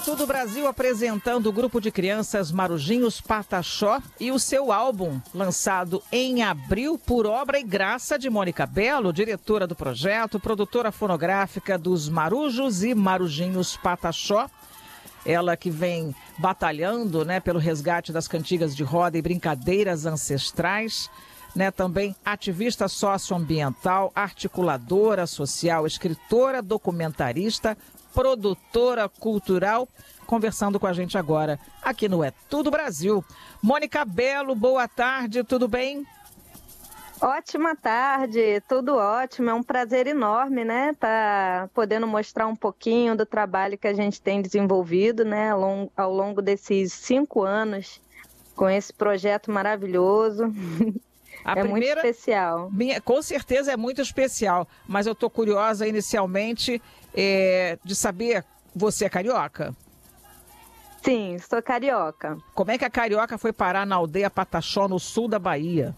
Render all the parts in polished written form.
Tudo Brasil apresentando o grupo de crianças Marujinhos Pataxó e o seu álbum, lançado em abril por obra e graça de Mônica Bello, diretora do projeto, produtora fonográfica dos Marujos e Marujinhos Pataxó. Ela que vem batalhando, pelo resgate das cantigas de roda e brincadeiras ancestrais. Também ativista socioambiental, articuladora social, escritora, documentarista, produtora cultural, conversando com a gente agora aqui no É Tudo Brasil. Mônica Bello, boa tarde, tudo bem? Ótima tarde, tudo ótimo, é um prazer enorme, tá podendo mostrar um pouquinho do trabalho que a gente tem desenvolvido, ao longo desses 5 anos, com esse projeto maravilhoso. Muito especial. Com certeza é muito especial, mas eu estou curiosa inicialmente de saber, você é carioca? Sim, sou carioca. Como é que a carioca foi parar na aldeia Pataxó, no sul da Bahia?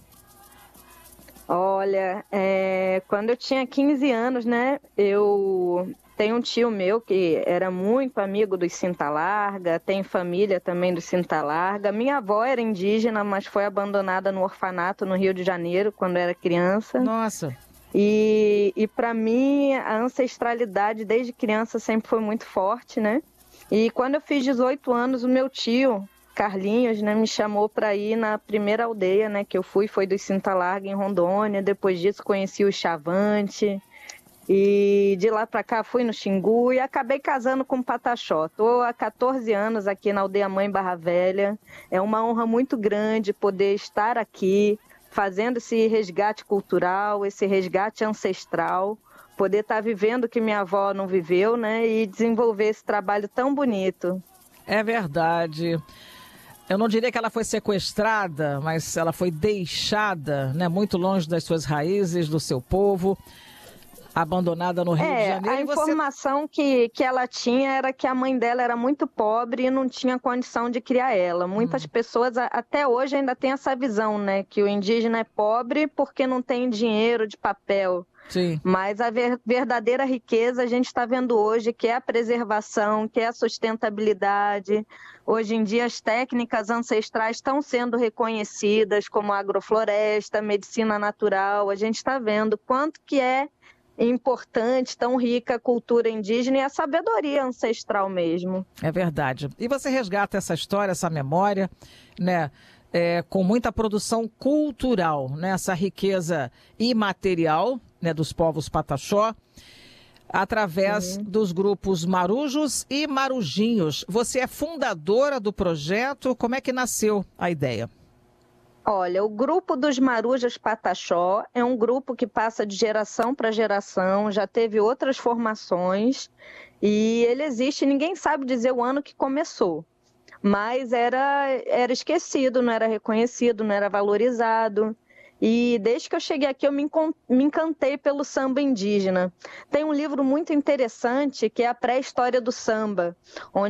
Olha, quando eu tinha 15 anos, eu tenho um tio meu que era muito amigo dos Cinta Larga, tem família também do Cinta Larga. Minha avó era indígena, mas foi abandonada no orfanato no Rio de Janeiro quando era criança. Nossa! E para mim, a ancestralidade desde criança sempre foi muito forte, E quando eu fiz 18 anos, o meu tio, Carlinhos, me chamou para ir na primeira aldeia, que eu fui, foi do Cinta Larga, em Rondônia. Depois disso, conheci o Chavante. E de lá para cá fui no Xingu e acabei casando com o Pataxó. Estou há 14 anos aqui na Aldeia Mãe Barra Velha. É uma honra muito grande poder estar aqui, fazendo esse resgate cultural, esse resgate ancestral, poder estar vivendo o que minha avó não viveu, e desenvolver esse trabalho tão bonito. É verdade. Eu não diria que ela foi sequestrada, mas ela foi deixada, muito longe das suas raízes, do seu povo, abandonada no Rio de Janeiro. A informação que ela tinha era que a mãe dela era muito pobre e não tinha condição de criar ela. Muitas pessoas até hoje ainda têm essa visão, que o indígena é pobre porque não tem dinheiro de papel. Sim. Mas a verdadeira riqueza a gente está vendo hoje, que é a preservação, que é a sustentabilidade. Hoje em dia as técnicas ancestrais estão sendo reconhecidas como agrofloresta, medicina natural. A gente está vendo quanto que é importante, tão rica a cultura indígena e a sabedoria ancestral mesmo. É verdade. E você resgata essa história, essa memória, com muita produção cultural, essa riqueza imaterial, dos povos Pataxó, através dos grupos Marujos e Marujinhos. Você é fundadora do projeto, como é que nasceu a ideia? Olha, o grupo dos Marujos Pataxó é um grupo que passa de geração para geração, já teve outras formações e ele existe, ninguém sabe dizer o ano que começou, mas era esquecido, não era reconhecido, não era valorizado. E desde que eu cheguei aqui eu me encantei pelo samba indígena. Tem um livro muito interessante que é a pré-história do samba, onde